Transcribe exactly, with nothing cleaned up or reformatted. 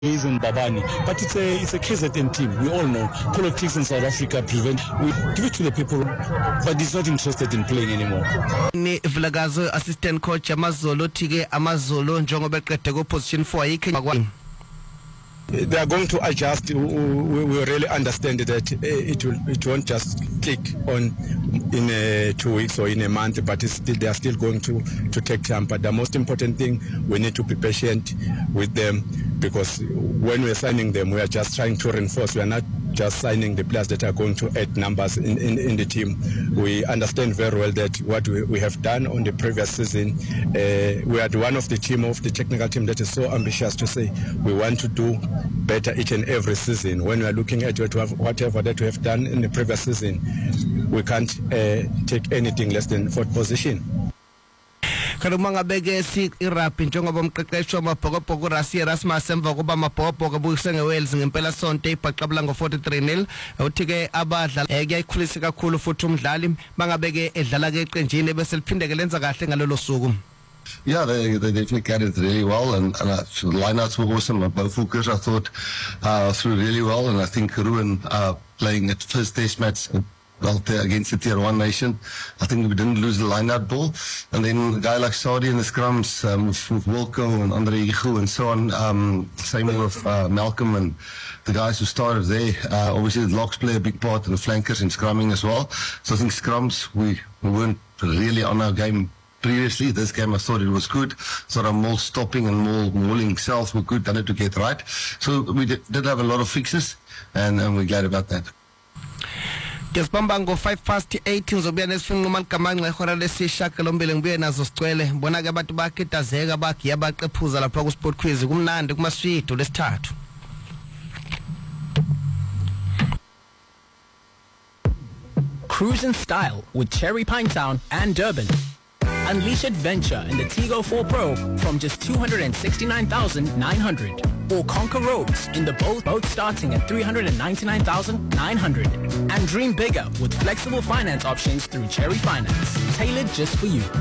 is in Babani, but it's a it's a K Z N team. We all know politics in South Africa prevent. We give it to the people, but he's not interested in playing anymore. Ni Vilagazo assistant coach Amazolo Tige Amazolo njengoba qede ku position four ayikho. They are going to adjust. We, we really understand that it will it won't just click on in a two weeks or in a month, but it's still, they are still going to to take time. But the most important thing, we need to be patient with them, because when we are signing them, we are just trying to reinforce. We are not just signing the players that are going to add numbers in, in, in the team. We understand very well that what we, we have done on the previous season, uh, we are one of the team of the technical team that is so ambitious to say we want to do better each and every season. When we are looking at whatever that we have done in the previous season, we can't uh, take anything less than fourth position. Kalumanga bege si iraphi njengoba umqeqeshi wamabhokobhoko Russia Erasmus emva kuba amabhokobhoko abuyise ngeWales ngempela sonke ibhaqabula ngo forty-three nil uthi ke abadlali kuyayikhulisa kakhulu futhi umdlali bangabeke edlala ke eqenjini bese liphindeke lenza kahle ngalolo suku. Yeah, they, they definitely carried it really well, and, and uh, the lineouts were awesome. Both hookers, I thought, uh, threw really well, and I think Ruben uh, playing at first test match well, against the tier one nation. I think we didn't lose the lineout ball, and then a guy like Saudi in the scrums um, with, with Wilco and Andre Igu and so on. Um, same with uh, Malcolm and the guys who started there. Uh, obviously, the locks play a big part, and the flankers in scrumming as well. So I think scrums we, we weren't really on our game. Previously, this game I thought it was good. Sort of more stopping and more mauling cells were good, done it to get right. So we did, did have a lot of fixes, and, and we're glad about that. Kesibamba ngo five past eight ngizobuya nesifunquma ligamanxe ehora lesishiyagalombili ngibuye nazo sigcwele bona ke abantu bakhetazeka bagiya baqephuza lapha ku Sport Quiz kumnandi kumaswidi lesithathu. Cruise in style with Cherry Pinetown and Durban. Unleash adventure in the Tigo four Pro from just two hundred sixty-nine thousand nine hundred, or conquer roads in the Bolt boat starting at three hundred ninety-nine thousand nine hundred. And dream bigger with flexible finance options through Cherry Finance, tailored just for you.